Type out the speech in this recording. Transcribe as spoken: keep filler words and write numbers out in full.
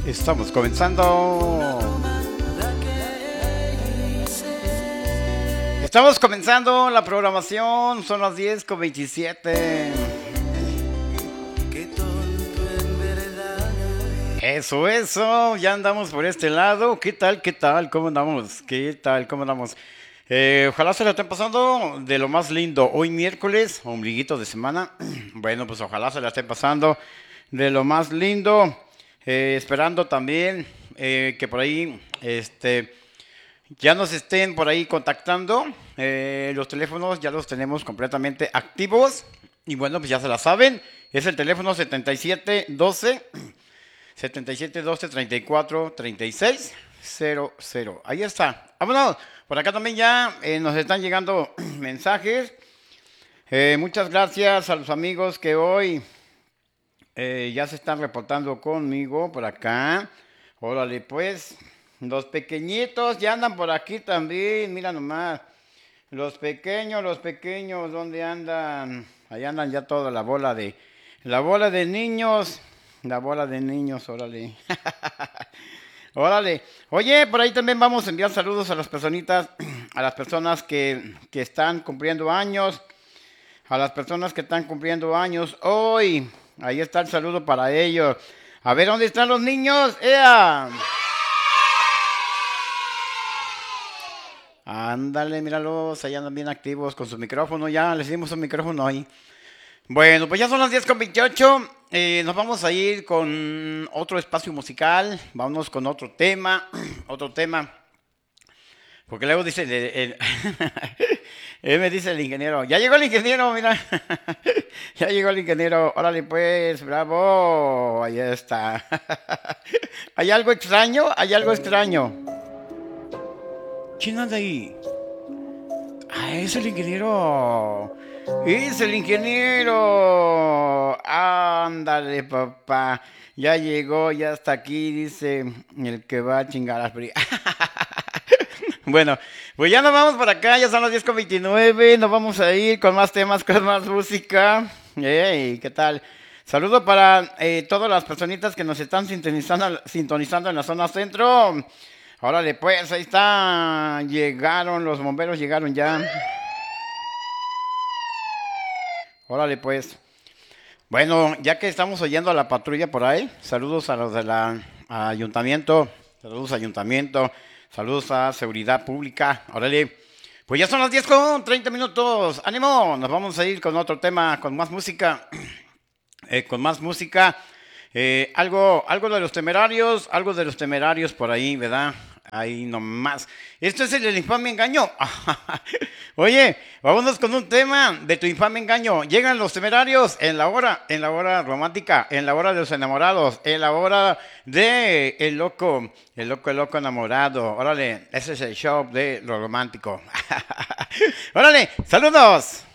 Estamos comenzando. Estamos comenzando la programación. Son las diez con veintisiete. Eso, eso. Ya andamos por este lado. ¿Qué tal? ¿Qué tal? ¿Cómo andamos? ¿Qué tal? ¿Cómo andamos? Eh, ojalá se la estén pasando de lo más lindo. Hoy miércoles, ombliguito de semana. Bueno, pues ojalá se la estén pasando de lo más lindo. Eh, esperando también eh, que por ahí este, ya nos estén por ahí contactando. Eh, los teléfonos ya los tenemos completamente activos. Y bueno, pues ya se la saben. Es el teléfono setenta y siete doce, setenta y siete doce, treinta y cuatro, treinta y seis, cero cero. Ahí está. Vámonos. Por acá también ya eh, nos están llegando mensajes. Eh, muchas gracias a los amigos que hoy eh, ya se están reportando conmigo por acá. Órale, pues. Los pequeñitos ya andan por aquí también. Mira nomás. Los pequeños, los pequeños, ¿dónde andan? Ahí andan ya toda la bola de... La bola de niños. La bola de niños, órale. Órale. Oye, por ahí también vamos a enviar saludos a las personitas, a las personas que, que están cumpliendo años, a las personas que están cumpliendo años hoy. Ahí está el saludo para ellos. A ver, ¿dónde están los niños? ¡Ea! Ándale, míralos, ahí andan bien activos con su micrófono. Ya les dimos un micrófono ahí. Bueno, pues ya son las diez con veintiocho. Eh, nos vamos a ir con otro espacio musical. Vámonos con otro tema. Otro tema. Porque luego dice... el- el- Él me dice el ingeniero. Ya llegó el ingeniero, mira. Ya llegó el ingeniero. Órale pues, bravo. Ahí está. ¿Hay algo extraño? ¿Hay algo extraño? ¿Quién anda ahí? Ah, es el ingeniero. Es el ingeniero. Ándale, papá. Ya llegó, ya está aquí, dice el que va a chingar a las pri- Bueno, pues ya nos vamos por acá, ya son las diez con veintinueve. Nos vamos a ir con más temas, con más música. Ey, ¿qué tal? Saludo para eh, todas las personitas que nos están sintonizando, sintonizando en la zona centro. Órale, pues, ahí está. Llegaron, los bomberos llegaron ya. Órale, pues. Bueno, ya que estamos oyendo a la patrulla por ahí, saludos a los del ayuntamiento, saludos a ayuntamiento, saludos a seguridad pública. Órale, pues ya son las diez con treinta minutos. ¡Ánimo! Nos vamos a ir con otro tema, con más música. Eh, con más música. Eh, algo, algo de los temerarios, algo de los temerarios por ahí, ¿verdad? Ahí nomás. Esto es el del infame engaño. Oye, vámonos con un tema de tu infame engaño. Llegan los temerarios en la hora, en la hora romántica, en la hora de los enamorados, en la hora de el loco, el loco, el loco enamorado. Órale, ese es el show de lo romántico. Órale, saludos.